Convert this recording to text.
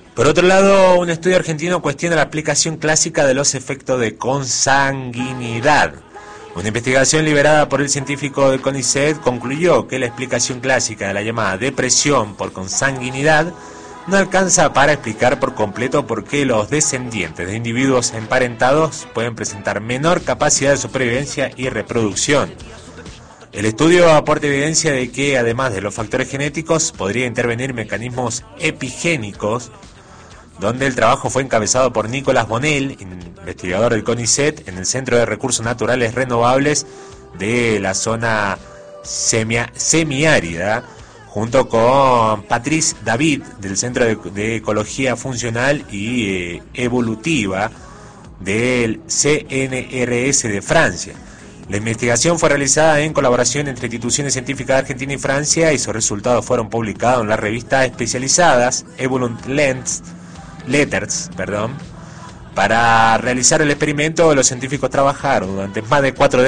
Por otro lado, un estudio argentino cuestiona la aplicación clásica de los efectos de consanguinidad. Una investigación liberada por el científico de CONICET concluyó que la explicación clásica de la llamada depresión por consanguinidad no alcanza para explicar por completo por qué los descendientes de individuos emparentados pueden presentar menor capacidad de supervivencia y reproducción. El estudio aporta evidencia de que, además de los factores genéticos, podría intervenir mecanismos epigénicos, donde el trabajo fue encabezado por Nicolás Bonell, investigador del CONICET, en el Centro de Recursos Naturales Renovables de la zona semiárida, junto con Patrice David, del Centro de Ecología Funcional y Evolutiva del CNRS de Francia. La investigación fue realizada en colaboración entre instituciones científicas de Argentina y Francia y sus resultados fueron publicados en las revistas especializadas Evolent Letters. Para realizar el experimento, los científicos trabajaron durante más de 4 décadas